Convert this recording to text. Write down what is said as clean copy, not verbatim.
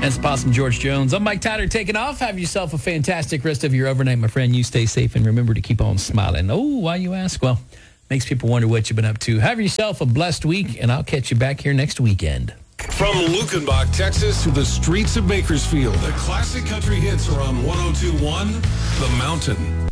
That's Possum George Jones. I'm Mike Tyler taking off. Have yourself a fantastic rest of your overnight, my friend. You stay safe and remember to keep on smiling. Oh, why you ask? Well, makes people wonder what you've been up to. Have yourself a blessed week, and I'll catch you back here next weekend. From Lukenbach, Texas, to the streets of Bakersfield, the classic country hits are on 102.1 The Mountain.